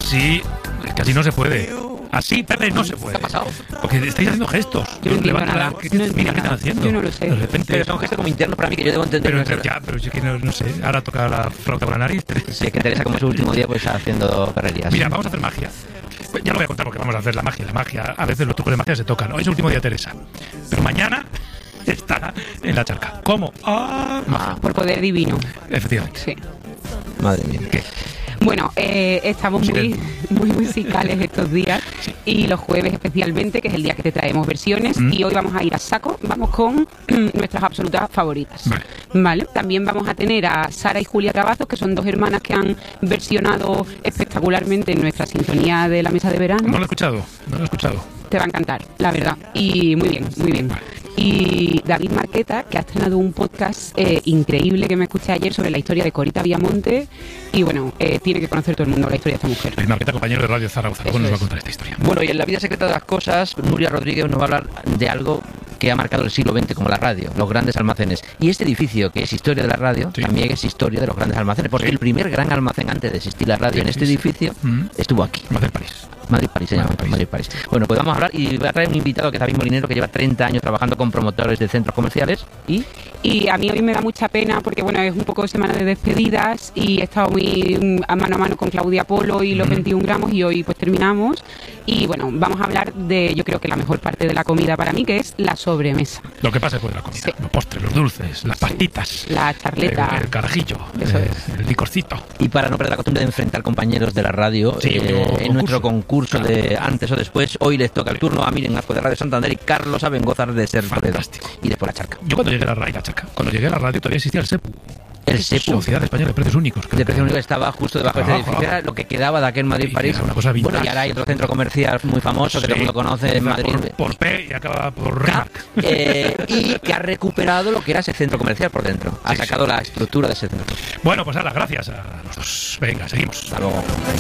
Sí, es que así no se puede. Así, Pepe, no se puede. ¿Qué ha pasado? Porque estáis haciendo gestos. Yo no entiendo nada. Mira, ¿qué están haciendo? Yo no lo sé. De repente... Pero son gestos como internos para mí, que yo debo entender. Pero sí que no sé. Ahora toca la flauta con la nariz. Sí, que Teresa, como es su último día, pues haciendo perrerías. Mira, vamos a hacer magia. Pues ya lo voy a contar porque vamos a hacer la magia. La magia, a veces los trucos de magia se tocan. Hoy es el último día, Teresa. Pero mañana estará en la charca. ¿Cómo? Magia. Por poder divino. Efectivamente. Sí. Madre mía. ¿Qué? Bueno, estamos muy musicales estos días y los jueves especialmente, que es el día que te traemos versiones, y hoy vamos a ir a saco, vamos con nuestras absolutas favoritas. Vale. También vamos a tener a Sara y Julia Cavazos, que son dos hermanas que han versionado espectacularmente nuestra sintonía de la mesa de verano. No lo he escuchado. Te va a encantar, la verdad. Y muy bien, muy bien. Y David Marqueta, que ha estrenado un podcast increíble que me escuché ayer sobre la historia de Corita Viamonte. Y bueno, tiene que conocer todo el mundo la historia de esta mujer. David Marqueta, compañero de Radio Zaragoza. Luego nos va a contar esta historia. Bueno, y en La vida secreta de las cosas, Nuria Rodríguez nos va a hablar de algo que ha marcado el siglo XX como la radio, los grandes almacenes. Y este edificio, que es historia de la radio, también es historia de los grandes almacenes, porque el primer gran almacén antes de existir la radio en este edificio estuvo aquí. Madrid-París se llama, Madrid-París. Bueno, pues vamos a hablar y voy a traer un invitado que es David Molinero, que lleva 30 años trabajando con promotores de centros comerciales y a mí hoy me da mucha pena porque bueno, es un poco semana de despedidas y he estado muy a mano con Claudia Polo y los 21 gramos y hoy pues terminamos y bueno, vamos a hablar de, yo creo que la mejor parte de la comida para mí, que es la sobremesa. Lo que pasa después de la comida, los postres, los dulces, las pastitas, la charleta, el carajillo, el licorcito. Y para no perder la costumbre de enfrentar compañeros de la radio en nuestro concurso de antes o después, hoy les toca el turno a Miren Azco de Radio Santander y Carlos Abengozar de Ser Fantástico. Y después la charca. Yo cuando llegué a la radio todavía existía el SEPU. El SEPU. Sociedad Española de Precios Únicos. De Precios Únicos estaba justo debajo de este edificio. Era lo que quedaba de aquel Madrid-París. Una cosa vintage. Bueno, y ahora hay otro centro comercial muy famoso que todo el mundo conoce en Madrid. Por P y acaba por RAC. Y que ha recuperado lo que era ese centro comercial por dentro. Ha sacado la estructura de ese centro. Bueno, pues nada, gracias a los dos. Venga, seguimos. Hasta luego.